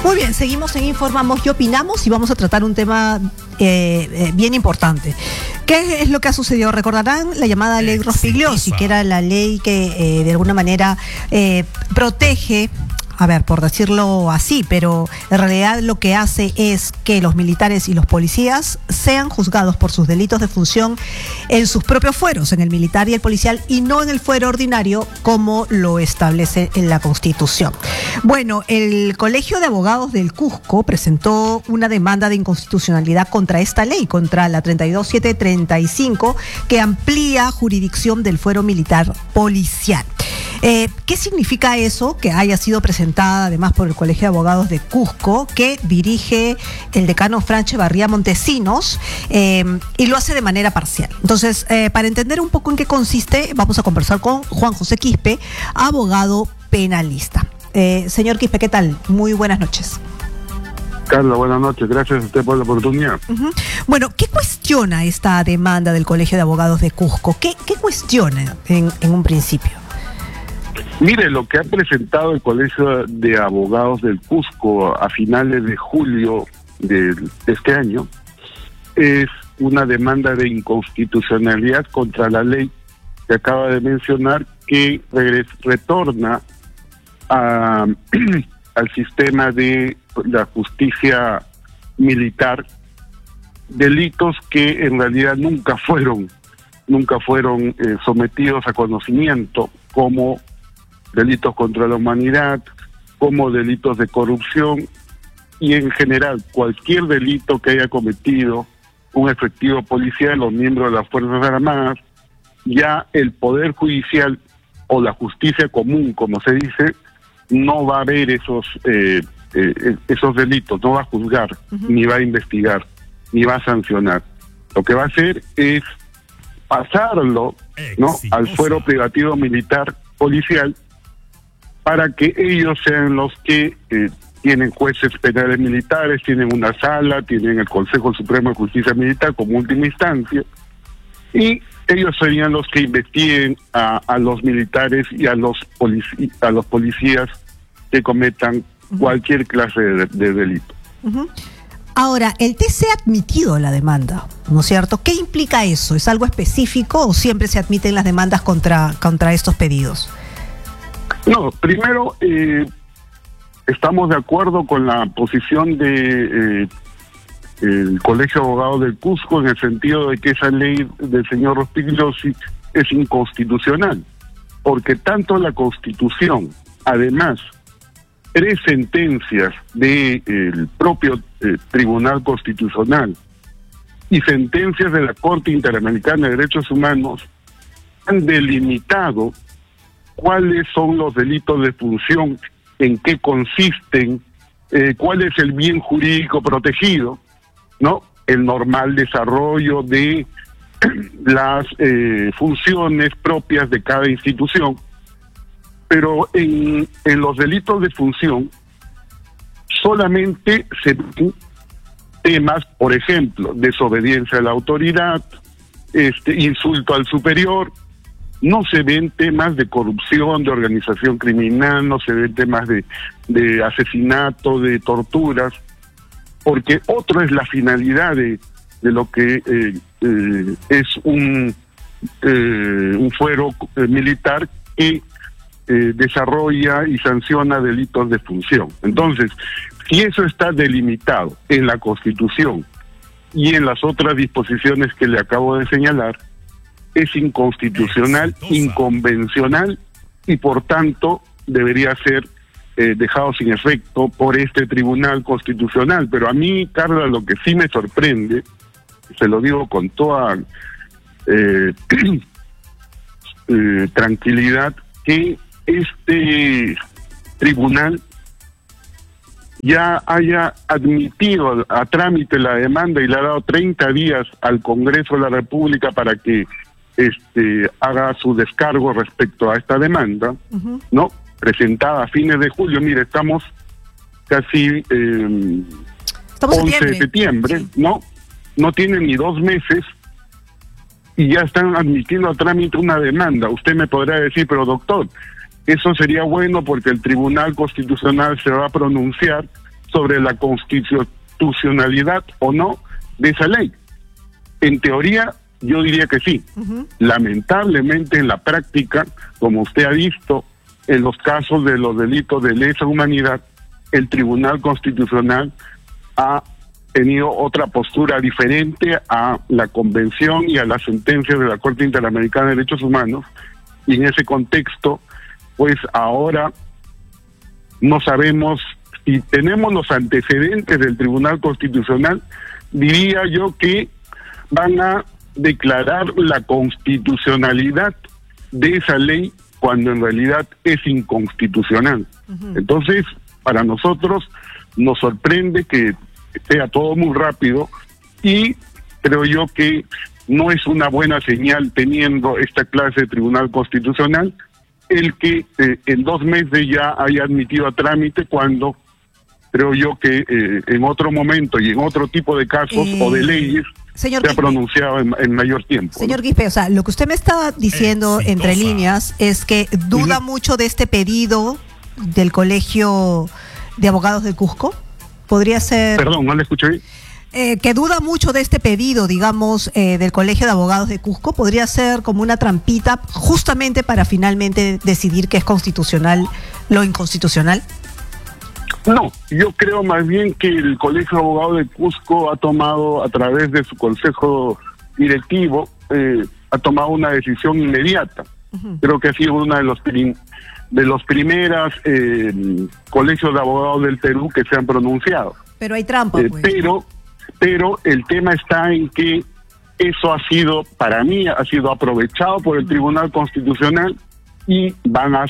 Muy bien, seguimos en Informamos y Opinamos y vamos a tratar un tema bien importante. ¿Qué es lo que ha sucedido? Recordarán la llamada ley Rospigliosi, que era la ley que de alguna manera protege, a ver, por decirlo así, pero en realidad lo que hace es que los militares y los policías sean juzgados por sus delitos de función en sus propios fueros, en el militar y el policial, y no en el fuero ordinario como lo establece en la Constitución. Bueno, el Colegio de Abogados del Cusco presentó una demanda de inconstitucionalidad contra esta ley, contra la 32735, que amplía jurisdicción del fuero militar policial. ¿Qué significa eso? Que haya sido presentada además por el Colegio de Abogados de Cusco, que dirige el decano Franche Barría Montesinos, y lo hace de manera parcial. Entonces, para entender un poco en qué consiste, vamos a conversar con Juan José Quispe, abogado penalista. Señor Quispe, ¿qué tal? Muy buenas noches. Carla, buenas noches. Gracias a usted por la oportunidad. Bueno, ¿qué cuestiona esta demanda del Colegio de Abogados de Cusco? ¿Qué cuestiona en un principio? Mire, lo que ha presentado el Colegio de Abogados del Cusco a finales de julio de este año es una demanda de inconstitucionalidad contra la ley que acaba de mencionar, que retorna al sistema de la justicia militar delitos que en realidad nunca fueron sometidos a conocimiento, como delitos contra la humanidad, como delitos de corrupción y en general cualquier delito que haya cometido un efectivo policial o miembro de las Fuerzas Armadas. Ya el Poder Judicial o la justicia común, como se dice, no va a ver esos delitos, no va a juzgar, ni va a investigar, ni va a sancionar. Lo que va a hacer es pasarlo, ¿no?, al fuero privativo militar policial, para que ellos sean los que tienen jueces penales militares, tienen una sala, tienen el Consejo Supremo de Justicia Militar como última instancia, y ellos serían los que investiguen a los militares y a los policías que cometan cualquier clase de delito. Ahora, el TC ha admitido la demanda, ¿no es cierto? ¿Qué implica eso? ¿Es algo específico o siempre se admiten las demandas contra estos pedidos? No, primero estamos de acuerdo con la posición de el Colegio de Abogados del Cusco, en el sentido de que esa ley del señor Rospigliosi es inconstitucional, porque tanto la Constitución, además, 3 sentencias del propio Tribunal Constitucional y sentencias de la Corte Interamericana de Derechos Humanos han delimitado cuáles son los delitos de función, en qué consisten, cuál es el bien jurídico protegido, ¿no? El normal desarrollo de las funciones propias de cada institución. Pero en los delitos de función solamente se ven temas, por ejemplo, desobediencia a la autoridad, insulto al superior. No se ven temas de corrupción, de organización criminal, no se ven temas de asesinato, de torturas, porque otro es la finalidad de lo que es un fuero militar que desarrolla y sanciona delitos de función. Entonces, si eso está delimitado en la Constitución y en las otras disposiciones que le acabo de señalar, es inconstitucional, inconvencional, y por tanto debería ser dejado sin efecto por este Tribunal Constitucional. Pero a mí, Carla, lo que sí me sorprende, se lo digo con toda tranquilidad, que este tribunal ya haya admitido a trámite la demanda y le ha dado 30 días al Congreso de la República para que haga su descargo respecto a esta demanda, ¿no?, presentada a fines de julio. Mire, estamos casi 11 de septiembre, sí. No tienen ni 2 meses y ya están admitiendo a trámite una demanda. Usted me podrá decir, pero doctor, eso sería bueno porque el Tribunal Constitucional se va a pronunciar sobre la constitucionalidad o no de esa ley. En teoría, yo diría que sí. Lamentablemente, en la práctica, como usted ha visto, en los casos de los delitos de lesa humanidad, el Tribunal Constitucional ha tenido otra postura diferente a la Convención y a las sentencias de la Corte Interamericana de Derechos Humanos, y en ese contexto, pues ahora no sabemos si tenemos los antecedentes del Tribunal Constitucional. Diría yo que van a declarar la constitucionalidad de esa ley cuando en realidad es inconstitucional. Entonces, para nosotros nos sorprende que sea todo muy rápido, y creo yo que no es una buena señal, teniendo esta clase de Tribunal Constitucional, el que en 2 meses ya haya admitido a trámite, cuando creo yo que en otro momento y en otro tipo de casos o de leyes se ha pronunciado en mayor tiempo. Señor Quispe, o sea, lo que usted me está diciendo entre líneas es que duda mucho de este pedido del Colegio de Abogados de Cusco. Podría ser... Perdón, no le escuché bien. Que duda mucho de este pedido, digamos, del Colegio de Abogados de Cusco. Podría ser como una trampita justamente para finalmente decidir qué es constitucional, lo inconstitucional. No, yo creo más bien que el Colegio de Abogados de Cusco ha tomado, a través de su consejo directivo, ha tomado una decisión inmediata. Creo que ha sido una de los primeros colegios de abogados del Perú que se han pronunciado. Pero hay trampa, pues. Pero el tema está en que eso ha sido, para mí, ha sido aprovechado por el Tribunal Constitucional, y van a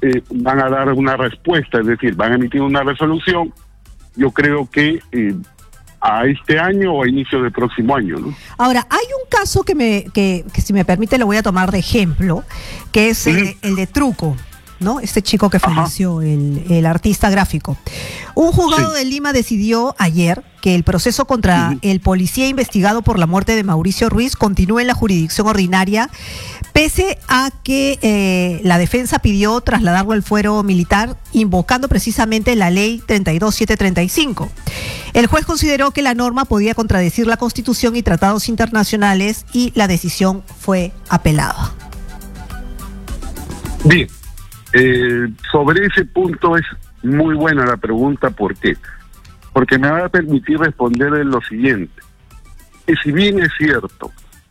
dar una respuesta, es decir, van a emitir una resolución, yo creo que a este año o a inicio del próximo año, ¿no? Ahora, hay un caso que si me permite lo voy a tomar de ejemplo, que es el de Truco, ¿no? Este chico que falleció, el artista gráfico. Un juzgado de Lima decidió ayer que el proceso contra el policía investigado por la muerte de Mauricio Ruiz continúe en la jurisdicción ordinaria, pese a que la defensa pidió trasladarlo al fuero militar, invocando precisamente la ley 32735. El juez consideró que la norma podía contradecir la Constitución y tratados internacionales, y la decisión fue apelada. Bien, sobre ese punto es muy buena la pregunta. ¿Por qué? Porque me va a permitir responder lo siguiente: que si bien es cierto,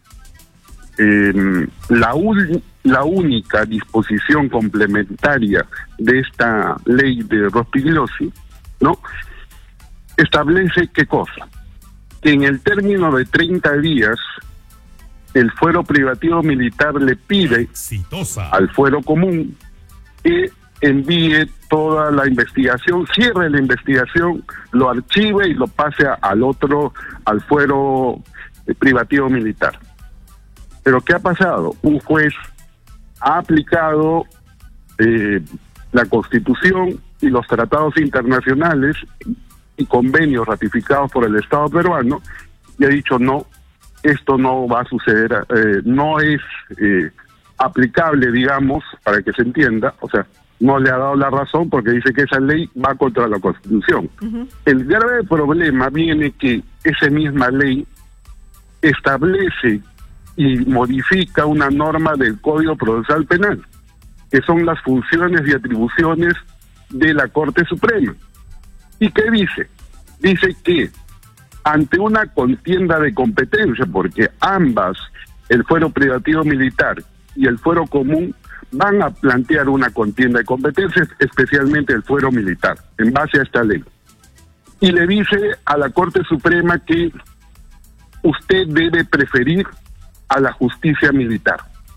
la única disposición complementaria de esta ley de Rospigliosi, ¿no?, establece ¿qué cosa? Que en el término de 30 días el fuero privativo militar le pide al fuero común que envíe toda la investigación, cierre la investigación, lo archive y lo pase al fuero privativo militar. Pero ¿qué ha pasado? Un juez ha aplicado la Constitución y los tratados internacionales y convenios ratificados por el Estado peruano, y ha dicho no, esto no va a suceder, no es aplicable, digamos, para que se entienda, o sea, no le ha dado la razón porque dice que esa ley va contra la Constitución. El grave problema viene que esa misma ley establece y modifica una norma del Código Procesal Penal, que son las funciones y atribuciones de la Corte Suprema. ¿Y qué dice? Dice que ante una contienda de competencia, porque ambas, el fuero privativo militar y el fuero común, van a plantear una contienda de competencia, especialmente el fuero militar, en base a esta ley. Y le dice a la Corte Suprema que usted debe preferir a la justicia militar.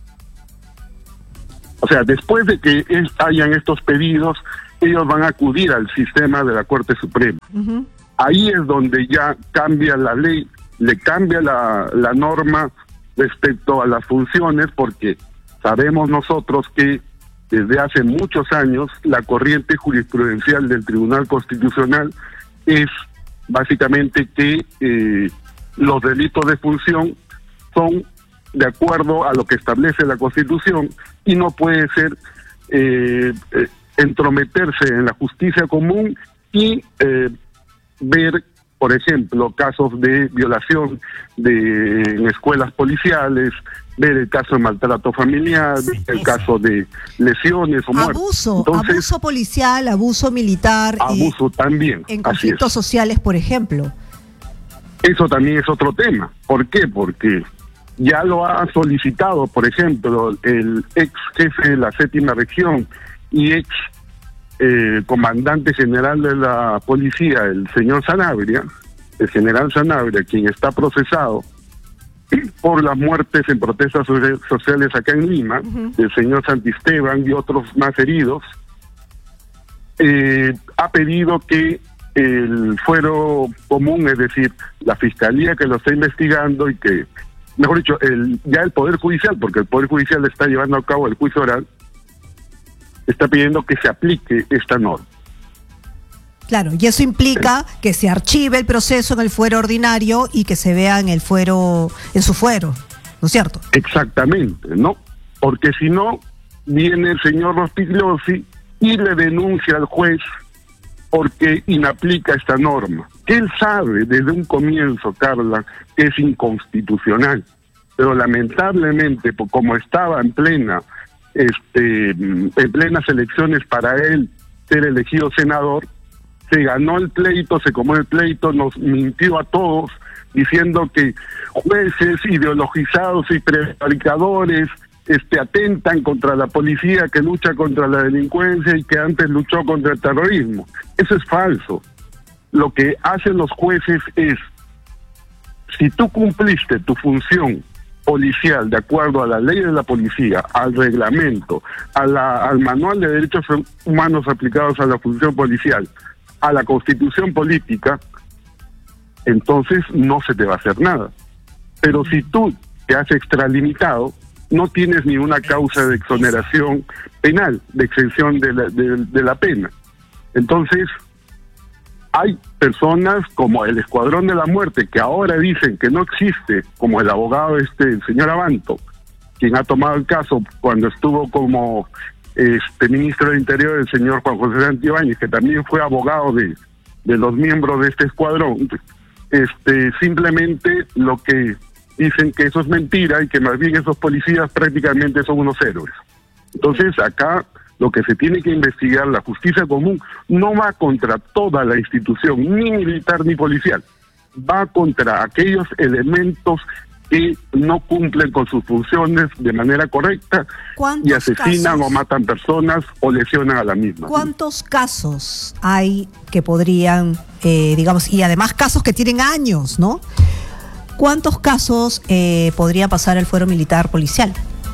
O sea, después de que hayan estos pedidos, ellos van a acudir al sistema de la Corte Suprema. Ahí es donde ya cambia la ley, le cambia la norma respecto a las funciones, porque sabemos nosotros que desde hace muchos años la corriente jurisprudencial del Tribunal Constitucional es básicamente que los delitos de función son de acuerdo a lo que establece la Constitución y no puede ser entrometerse en la justicia común y ver, por ejemplo, casos de violación en escuelas policiales, ver el caso de maltrato familiar, el caso de lesiones o muertes. Abuso policial, abuso militar. Abuso también. En conflictos sociales, por ejemplo. Eso también es otro tema. ¿Por qué? Porque ya lo ha solicitado, por ejemplo, el ex jefe de la 7ª región y ex comandante general de la policía, el señor Sanabria, el general Sanabria, quien está procesado por las muertes en protestas sociales acá en Lima, del señor Santisteban y otros más heridos, ha pedido que el fuero común, es decir, la fiscalía que lo está investigando y que, mejor dicho, ya el Poder Judicial, porque el Poder Judicial está llevando a cabo el juicio oral, está pidiendo que se aplique esta norma. Claro, y eso implica que se archive el proceso en el fuero ordinario y que se vea en su fuero, ¿no es cierto? Exactamente, ¿no? Porque si no, viene el señor Rospigliosi y le denuncia al juez porque inaplica esta norma. Él sabe desde un comienzo, Carla, que es inconstitucional, pero lamentablemente, como estaba en plenas elecciones para él ser elegido senador, se ganó el pleito, se comió el pleito, nos mintió a todos diciendo que jueces ideologizados y prevaricadores atentan contra la policía que lucha contra la delincuencia y que antes luchó contra el terrorismo. Eso es falso. Lo que hacen los jueces es, si tú cumpliste tu función policial de acuerdo a la ley de la policía, al reglamento, al manual de derechos humanos aplicados a la función policial, a la constitución política, entonces no se te va a hacer nada. Pero si tú te has extralimitado, no tienes ninguna causa de exoneración penal, de exención de la pena. Entonces, hay personas como el Escuadrón de la Muerte, que ahora dicen que no existe, como el abogado el señor Abanto, quien ha tomado el caso cuando estuvo como ministro del Interior, el señor Juan José Santibáñez, que también fue abogado de los miembros de este escuadrón. Simplemente lo que dicen que eso es mentira y que más bien esos policías prácticamente son unos héroes. Entonces acá lo que se tiene que investigar, la justicia común, no va contra toda la institución, ni militar ni policial, va contra aquellos elementos que no cumplen con sus funciones de manera correcta y asesinan o matan personas o lesionan a la misma. ¿Cuántos casos hay que podrían, y además casos que tienen años, ¿no? ¿Cuántos casos podría pasar el fuero militar policial?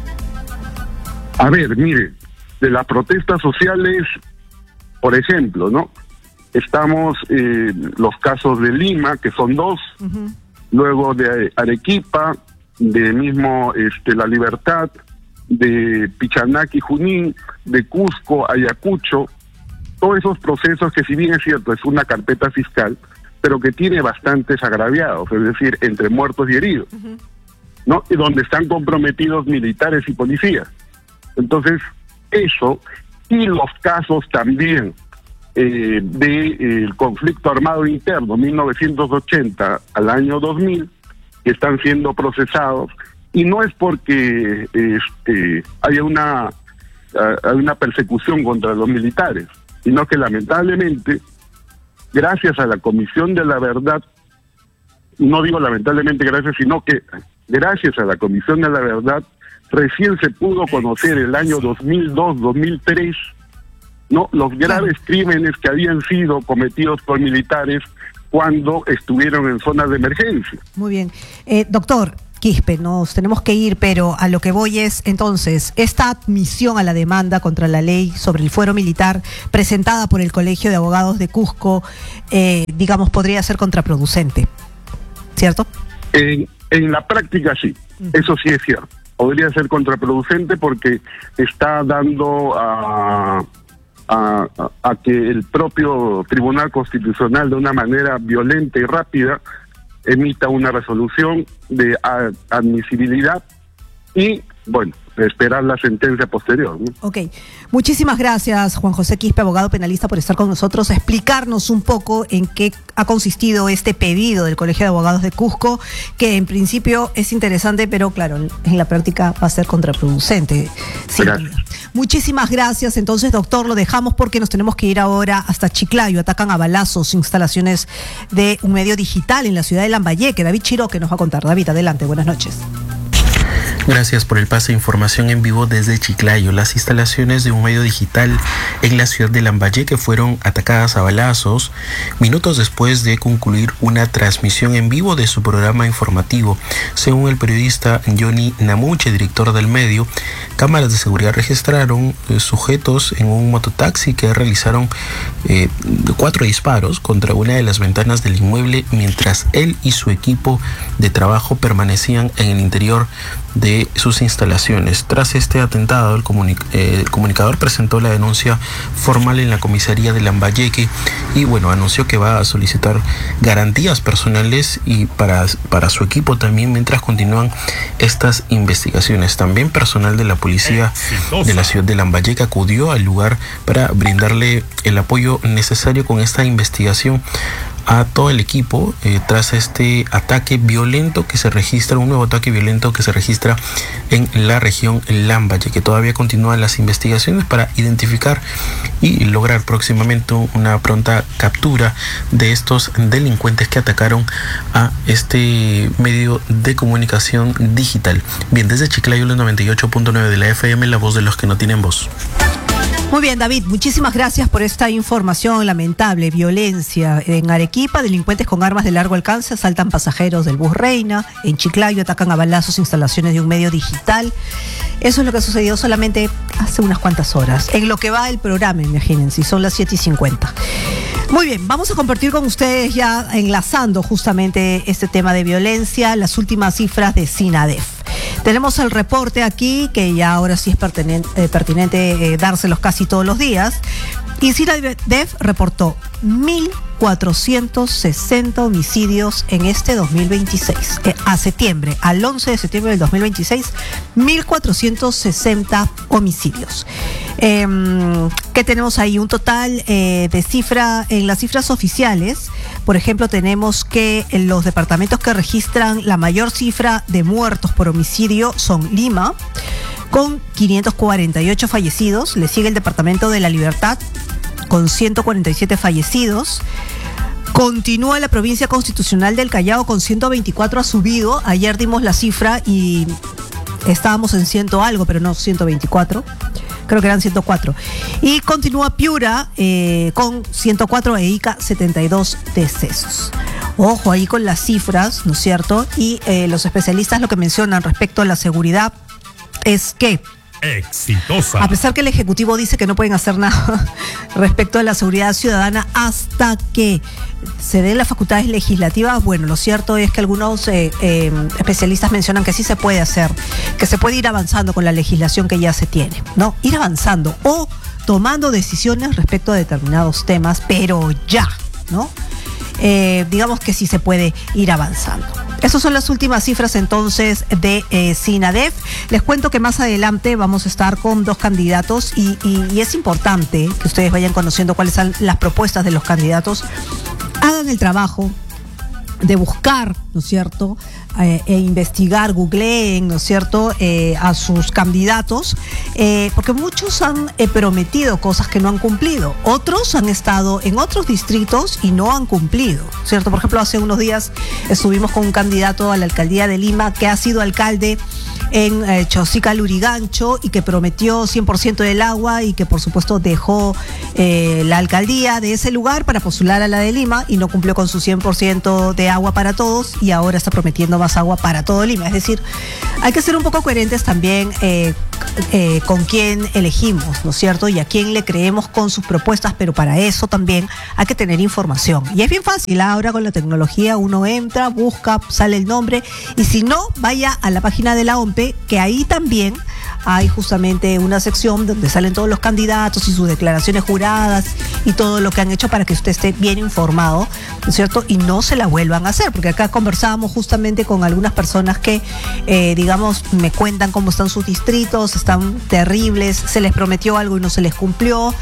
A ver, mire, de las protestas sociales, por ejemplo, ¿no? Estamos los casos de Lima, que son 2, luego de Arequipa, de mismo La Libertad, de Pichanac y Junín, de Cusco, Ayacucho, todos esos procesos que, si bien es cierto, es una carpeta fiscal, pero que tiene bastantes agraviados, es decir, entre muertos y heridos, ¿no? Y donde están comprometidos militares y policías. Entonces, eso, y los casos también del conflicto armado interno, 1980 al año 2000, que están siendo procesados, y no es porque haya una persecución contra los militares, sino que lamentablemente, gracias a la Comisión de la Verdad, no digo lamentablemente gracias, sino que gracias a la Comisión de la Verdad, recién se pudo conocer el año 2002-2003, ¿no? Los graves crímenes que habían sido cometidos por militares cuando estuvieron en zonas de emergencia. Muy bien. Doctor Quispe, nos tenemos que ir, pero a lo que voy es, entonces, esta admisión a la demanda contra la ley sobre el fuero militar presentada por el Colegio de Abogados de Cusco, podría ser contraproducente, ¿cierto? En la práctica sí, eso sí es cierto. Podría ser contraproducente porque está dando a que el propio Tribunal Constitucional, de una manera violenta y rápida, emita una resolución de admisibilidad y, bueno, esperar la sentencia posterior, ¿no? Ok, muchísimas gracias Juan José Quispe, abogado penalista, por estar con nosotros, explicarnos un poco en qué ha consistido este pedido del Colegio de Abogados de Cusco, que en principio es interesante, pero claro, en la práctica va a ser contraproducente. Muchísimas gracias. Entonces, doctor, lo dejamos porque nos tenemos que ir ahora hasta Chiclayo. Atacan a balazos instalaciones de un medio digital en la ciudad de Lambayeque. David Chiroque nos va a contar. David, adelante, buenas noches. Gracias por el pase de información en vivo desde Chiclayo. Las instalaciones de un medio digital en la ciudad de Lambayeque fueron atacadas a balazos minutos después de concluir una transmisión en vivo de su programa informativo. Según el periodista Johnny Namuche, director del medio, cámaras de seguridad registraron sujetos en un mototaxi que realizaron 4 disparos contra una de las ventanas del inmueble mientras él y su equipo de trabajo permanecían en el interior de sus instalaciones. Tras este atentado, el comunicador presentó la denuncia formal en la comisaría de Lambayeque y anunció que va a solicitar garantías personales y para su equipo también mientras continúan estas investigaciones. También personal de la policía de la ciudad de Lambayeque acudió al lugar para brindarle el apoyo necesario con esta investigación a todo el equipo tras este ataque violento que se registra, un nuevo ataque violento que se registra en la región Lambayeque. Todavía continúan las investigaciones para identificar y lograr próximamente una pronta captura de estos delincuentes que atacaron a este medio de comunicación digital. Bien, desde Chiclayo, los 98.9 de la FM, la voz de los que no tienen voz. Muy bien, David, muchísimas gracias por esta información lamentable. Violencia en Arequipa, delincuentes con armas de largo alcance asaltan pasajeros del bus Reina. En Chiclayo atacan a balazos instalaciones de un medio digital. Eso es lo que ha sucedido solamente hace unas cuantas horas. En lo que va el programa, imagínense, son las 7:50. Muy bien, vamos a compartir con ustedes, ya enlazando justamente este tema de violencia, las últimas cifras de SINADEF. Tenemos el reporte aquí, que ya ahora sí es pertinente dárselos casi todos los días. Y SINADEF reportó 1.460 homicidios en este 2026. A septiembre, al 11 de septiembre del 2026, 1.460 homicidios. ¿Qué tenemos ahí? Un total de cifra, en las cifras oficiales, por ejemplo, tenemos que en los departamentos que registran la mayor cifra de muertos por homicidio son Lima, con 548 fallecidos. Le sigue el departamento de La Libertad, con 147 fallecidos. Continúa la provincia constitucional del Callao con 124, ha subido. Ayer dimos la cifra y estábamos en 100 algo, pero no 124. Creo que eran 104. Y continúa Piura con 104 e Ica 72 decesos. Ojo ahí con las cifras, ¿no es cierto? Y los especialistas lo que mencionan respecto a la seguridad es que exitosa. A pesar que el Ejecutivo dice que no pueden hacer nada respecto a la seguridad ciudadana hasta que se den las facultades legislativas, bueno, lo cierto es que algunos especialistas mencionan que sí se puede hacer, que se puede ir avanzando con la legislación que ya se tiene, ¿no? Ir avanzando o tomando decisiones respecto a determinados temas, pero ya, ¿no? Digamos que sí se puede ir avanzando. Esas son las últimas cifras entonces de SINADEF. Les cuento que más adelante vamos a estar con 2 candidatos y es importante que ustedes vayan conociendo cuáles son las propuestas de los candidatos. Hagan el trabajo de buscar, ¿no es cierto?, e investigar, googleen, ¿no es cierto?, a sus candidatos, porque muchos han prometido cosas que no han cumplido. Otros han estado en otros distritos y no han cumplido, ¿cierto? Por ejemplo, hace unos días estuvimos con un candidato a la alcaldía de Lima que ha sido alcalde en Chosica, Lurigancho, y que prometió 100% del agua y que por supuesto dejó la alcaldía de ese lugar para postular a la de Lima y no cumplió con su 100% de agua para todos y ahora está prometiendo más agua para todo Lima. Es decir, hay que ser un poco coherentes también con quién elegimos, ¿no es cierto? Y a quién le creemos con sus propuestas, pero para eso también hay que tener información. Y es bien fácil, ahora con la tecnología uno entra, busca, sale el nombre y si no, vaya a la página de la OMPE, que ahí también hay justamente una sección donde salen todos los candidatos y sus declaraciones juradas y todo lo que han hecho para que usted esté bien informado, ¿no es cierto? Y no se la vuelvan a hacer, porque acá conversábamos justamente con algunas personas que, digamos, me cuentan cómo están sus distritos, están terribles, se les prometió algo y no se les cumplió.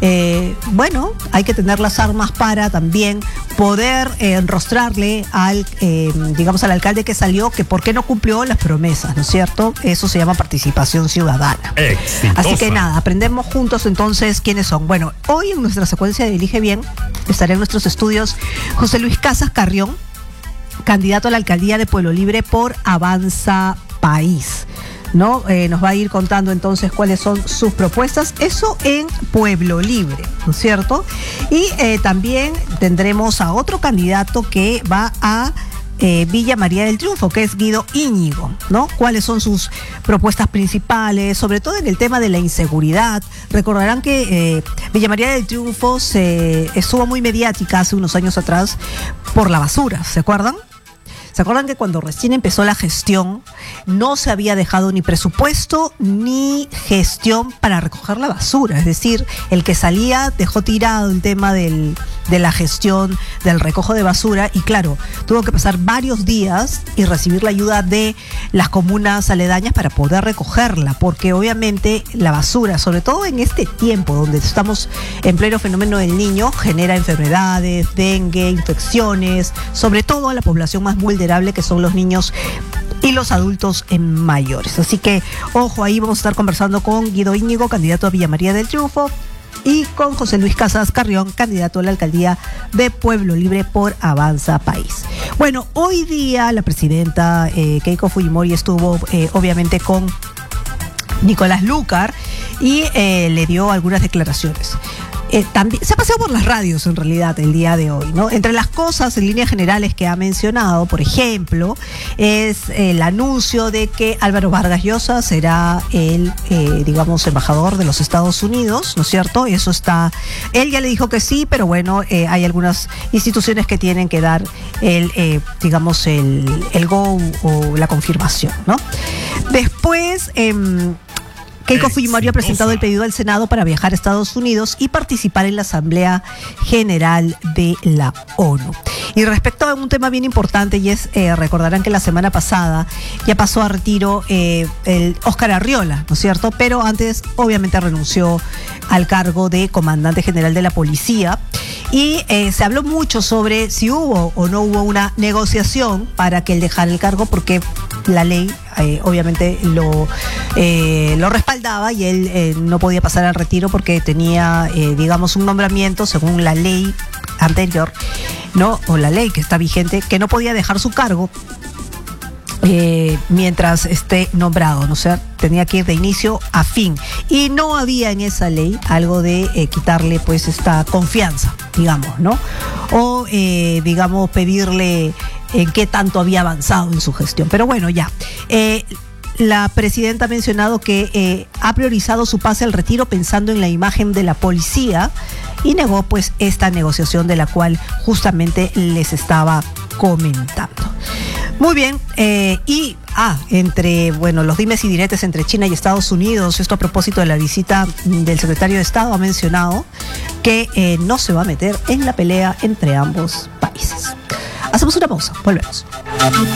Bueno, hay que tener las armas para también poder enrostrarle al, digamos, al alcalde que salió, que por qué no cumplió las promesas, ¿no es cierto? Eso se llama participación ciudadana. Exitosa. Así que nada, aprendemos juntos entonces quiénes son. Bueno, hoy en nuestra secuencia de Elige Bien estará en nuestros estudios José Luis Casas Carrión, candidato a la alcaldía de Pueblo Libre por Avanza País, ¿no? Nos va a ir contando entonces cuáles son sus propuestas, eso en Pueblo Libre, ¿no es cierto? Y también tendremos a otro candidato que va a Villa María del Triunfo, que es Guido Íñigo, ¿no? ¿Cuáles son sus propuestas principales, sobre todo en el tema de la inseguridad? Recordarán que Villa María del Triunfo estuvo muy mediática hace unos años atrás por la basura, ¿se acuerdan? ¿Se acuerdan que cuando recién empezó la gestión no se había dejado ni presupuesto ni gestión para recoger la basura? Es decir, el que salía dejó tirado el tema de la gestión del recojo de basura y claro, tuvo que pasar varios días y recibir la ayuda de las comunas aledañas para poder recogerla, porque obviamente la basura, sobre todo en este tiempo donde estamos en pleno fenómeno del Niño, genera enfermedades, dengue, infecciones, sobre todo a la población más vulnerable que son los niños y los adultos mayores. Así que, ojo, ahí vamos a estar conversando con Guido Íñigo, candidato a Villa María del Triunfo, y con José Luis Casas Carrión, candidato a la alcaldía de Pueblo Libre por Avanza País. Bueno, hoy día la presidenta Keiko Fujimori estuvo obviamente con Nicolás Lucar y le dio algunas declaraciones. También se ha paseado por las radios en realidad el día de hoy, ¿no? Entre las cosas en líneas generales que ha mencionado, por ejemplo, es el anuncio de que Álvaro Vargas Llosa será el, digamos, embajador de los Estados Unidos, ¿no es cierto? Eso está, él ya le dijo que sí, pero bueno, hay algunas instituciones que tienen que dar el, digamos, el go o la confirmación, ¿no? Después, Keiko Fujimori ha presentado el pedido al Senado para viajar a Estados Unidos y participar en la Asamblea General de la ONU. Y respecto a un tema bien importante, y es, recordarán que la semana pasada ya pasó a retiro el Óscar Arriola, ¿no es cierto? Pero antes, obviamente, renunció al cargo de comandante general de la policía. Y se habló mucho sobre si hubo o no hubo una negociación para que él dejara el cargo, porque la ley obviamente lo respaldaba y él no podía pasar al retiro porque tenía, digamos, un nombramiento según la ley anterior, ¿no? O la ley que está vigente, que no podía dejar su cargo mientras esté nombrado, ¿no? O sea, tenía que ir de inicio a fin. Y no había en esa ley algo de quitarle pues esta confianza, digamos, ¿no? O, digamos, pedirle en qué tanto había avanzado en su gestión. Pero bueno, ya. La presidenta ha mencionado que ha priorizado su pase al retiro pensando en la imagen de la policía y negó pues esta negociación de la cual justamente les estaba comentando. Muy bien, entre, bueno, los dimes y diretes entre China y Estados Unidos, esto a propósito de la visita del secretario de Estado, ha mencionado que no se va a meter en la pelea entre ambos países. Hacemos una pausa, volvemos.